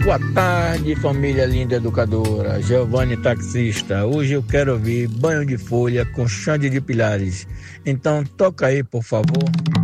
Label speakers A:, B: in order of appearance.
A: Boa tarde, família linda educadora. Giovanni taxista. Hoje eu quero ouvir Banho de Folha com Xande de Pilares. Então toca aí, por favor.